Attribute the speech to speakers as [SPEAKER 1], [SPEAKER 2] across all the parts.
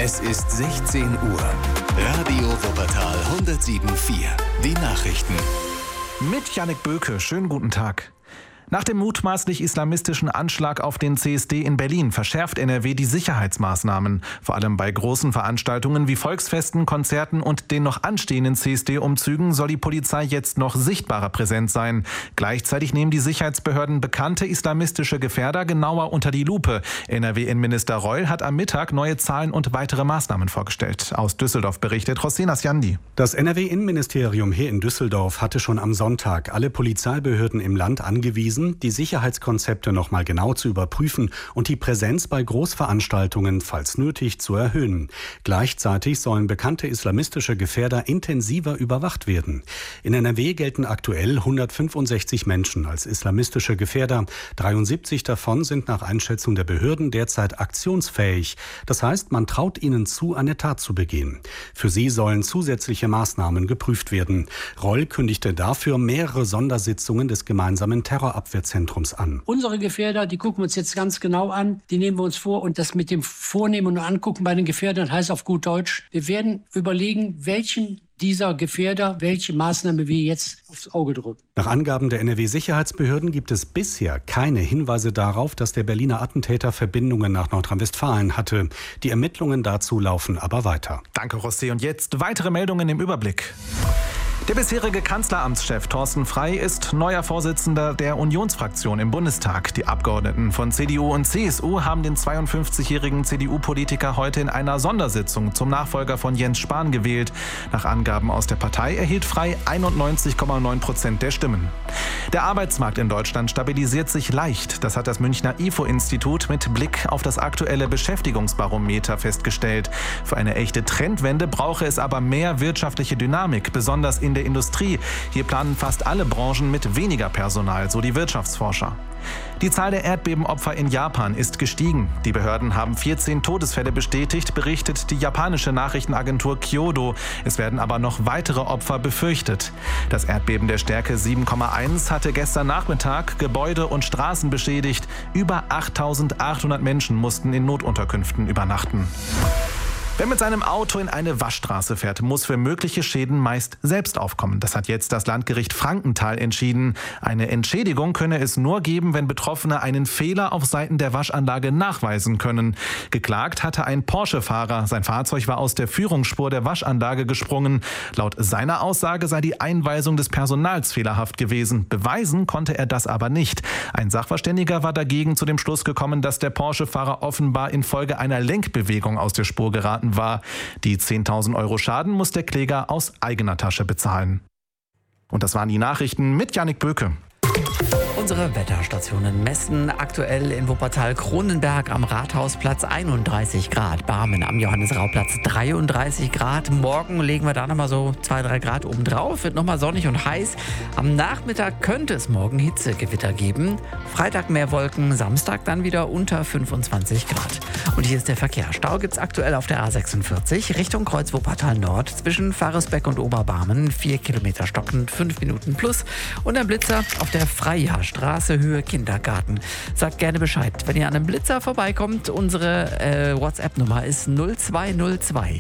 [SPEAKER 1] Es ist 16 Uhr. Radio Wuppertal 107.4. Die Nachrichten.
[SPEAKER 2] Mit Jannik Böke. Schönen guten Tag. Nach dem mutmaßlich islamistischen Anschlag auf den CSD in Berlin verschärft NRW die Sicherheitsmaßnahmen. Vor allem bei großen Veranstaltungen wie Volksfesten, Konzerten und den noch anstehenden CSD-Umzügen soll die Polizei jetzt noch sichtbarer präsent sein. Gleichzeitig nehmen die Sicherheitsbehörden bekannte islamistische Gefährder genauer unter die Lupe. NRW-Innenminister Reul hat am Mittag neue Zahlen und weitere Maßnahmen vorgestellt. Aus Düsseldorf berichtet Rosina Asjandi.
[SPEAKER 3] Das NRW-Innenministerium hier in Düsseldorf hatte schon am Sonntag alle Polizeibehörden im Land angewiesen, die Sicherheitskonzepte noch mal genau zu überprüfen und die Präsenz bei Großveranstaltungen, falls nötig, zu erhöhen. Gleichzeitig sollen bekannte islamistische Gefährder intensiver überwacht werden. In NRW gelten aktuell 165 Menschen als islamistische Gefährder. 73 davon sind nach Einschätzung der Behörden derzeit aktionsfähig. Das heißt, man traut ihnen zu, eine Tat zu begehen. Für sie sollen zusätzliche Maßnahmen geprüft werden. Reul kündigte dafür mehrere Sondersitzungen des gemeinsamen Terrorabwehrzentrums an.
[SPEAKER 4] Unsere Gefährder, die gucken wir uns jetzt ganz genau an. Die nehmen wir uns vor. Und das mit dem Vornehmen und Angucken bei den Gefährdern heißt auf gut Deutsch, wir werden überlegen, welchen dieser Gefährder, welche Maßnahme wir jetzt aufs Auge drücken.
[SPEAKER 3] Nach Angaben der NRW-Sicherheitsbehörden gibt es bisher keine Hinweise darauf, dass der Berliner Attentäter Verbindungen nach Nordrhein-Westfalen hatte. Die Ermittlungen dazu laufen aber weiter.
[SPEAKER 2] Danke, Rossi. Und jetzt weitere Meldungen im Überblick. Der bisherige Kanzleramtschef Thorsten Frey ist neuer Vorsitzender der Unionsfraktion im Bundestag. Die Abgeordneten von CDU und CSU haben den 52-jährigen CDU-Politiker heute in einer Sondersitzung zum Nachfolger von Jens Spahn gewählt. Nach Angaben aus der Partei erhielt Frey 91,9% der Stimmen. Der Arbeitsmarkt in Deutschland stabilisiert sich leicht. Das hat das Münchner IFO-Institut mit Blick auf das aktuelle Beschäftigungsbarometer festgestellt. Für eine echte Trendwende brauche es aber mehr wirtschaftliche Dynamik, besonders in der Industrie. Hier planen fast alle Branchen mit weniger Personal, so die Wirtschaftsforscher. Die Zahl der Erdbebenopfer in Japan ist gestiegen. Die Behörden haben 14 Todesfälle bestätigt, berichtet die japanische Nachrichtenagentur Kyodo. Es werden aber noch weitere Opfer befürchtet. Das Erdbeben der Stärke 7,1 hatte gestern Nachmittag Gebäude und Straßen beschädigt. Über 8.800 Menschen mussten in Notunterkünften übernachten. Wer mit seinem Auto in eine Waschstraße fährt, muss für mögliche Schäden meist selbst aufkommen. Das hat jetzt das Landgericht Frankenthal entschieden. Eine Entschädigung könne es nur geben, wenn Betroffene einen Fehler auf Seiten der Waschanlage nachweisen können. Geklagt hatte ein Porsche-Fahrer. Sein Fahrzeug war aus der Führungsspur der Waschanlage gesprungen. Laut seiner Aussage sei die Einweisung des Personals fehlerhaft gewesen. Beweisen konnte er das aber nicht. Ein Sachverständiger war dagegen zu dem Schluss gekommen, dass der Porsche-Fahrer offenbar infolge einer Lenkbewegung aus der Spur geraten war. Die 10.000 Euro Schaden muss der Kläger aus eigener Tasche bezahlen. Und das waren die Nachrichten mit Jannik Böke.
[SPEAKER 5] Unsere Wetterstationen messen aktuell in Wuppertal-Kronenberg am Rathausplatz 31 Grad, Barmen am Johannes-Rau-Platz 33 Grad. Morgen legen wir da nochmal so 2-3 Grad oben drauf, wird nochmal sonnig und heiß. Am Nachmittag könnte es morgen Hitzegewitter geben. Freitag mehr Wolken, Samstag dann wieder unter 25 Grad. Und hier ist der Verkehr. Stau gibt es aktuell auf der A46 Richtung Kreuz Wuppertal Nord zwischen Pfarresbeck und Oberbarmen. 4 Kilometer stockend, 5 Minuten plus. Und ein Blitzer auf der Freijahrstraße, Höhe Kindergarten. Sagt gerne Bescheid, wenn ihr an einem Blitzer vorbeikommt. Unsere WhatsApp-Nummer ist 0202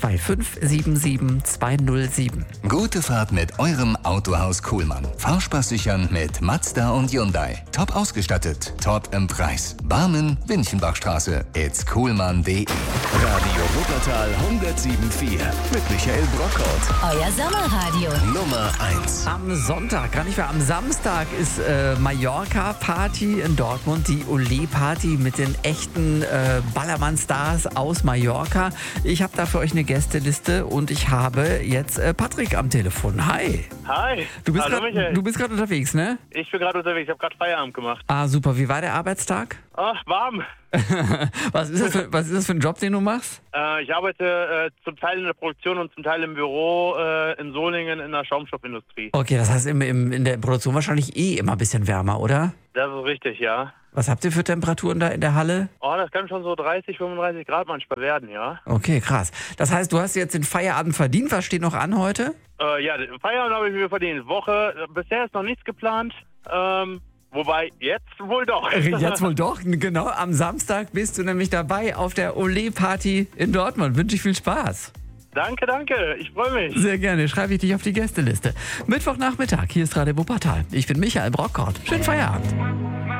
[SPEAKER 5] 2577 207.
[SPEAKER 1] Gute Fahrt mit eurem Autohaus Kuhlmann. Fahrspaß sichern mit Mazda und Hyundai. Top ausgestattet, top im Preis. Barmen, Winchenbachstraße, itskuhlmann.de. Radio Wuppertal 107.4 mit Michael Brockhaut.
[SPEAKER 6] Euer Sommerradio.
[SPEAKER 1] Nummer 1.
[SPEAKER 5] Am Sonntag, gar nicht mehr am Samstag, ist Mallorca-Party in Dortmund. Die Olé-Party mit den echten Ballermann-Stars aus Mallorca. Ich habe da für euch eine Gästeliste und ich habe jetzt Patrick am Telefon. Hi.
[SPEAKER 7] Hi.
[SPEAKER 5] Du bist
[SPEAKER 7] Hallo,
[SPEAKER 5] gerade unterwegs, ne?
[SPEAKER 7] Ich bin gerade unterwegs. Ich habe gerade Feierabend gemacht.
[SPEAKER 5] Ah, super. Wie war der Arbeitstag?
[SPEAKER 7] Ach, warm.
[SPEAKER 5] Was ist das für ein Job, den du machst?
[SPEAKER 7] Ich arbeite zum Teil in der Produktion und zum Teil im Büro in Solingen in der Schaumstoffindustrie.
[SPEAKER 5] Okay, das heißt in der Produktion wahrscheinlich immer ein bisschen wärmer, oder?
[SPEAKER 7] Das ist richtig, ja.
[SPEAKER 5] Was habt ihr für Temperaturen da in der Halle?
[SPEAKER 7] Oh, das kann schon so 30, 35 Grad manchmal werden, ja.
[SPEAKER 5] Okay, krass. Das heißt, du hast jetzt den Feierabend verdient. Was steht noch an heute?
[SPEAKER 7] Ja, den Feierabend habe ich mir verdient. Woche, bisher ist noch nichts geplant. Wobei, jetzt wohl doch.
[SPEAKER 5] Jetzt wohl doch, genau. Am Samstag bist du nämlich dabei auf der Ole-Party in Dortmund. Wünsche ich viel Spaß.
[SPEAKER 7] Danke. Ich freue mich.
[SPEAKER 5] Sehr gerne, schreibe ich dich auf die Gästeliste. Mittwochnachmittag, hier ist Radio Wuppertal. Ich bin Michael Brockhaut. Schönen Feierabend.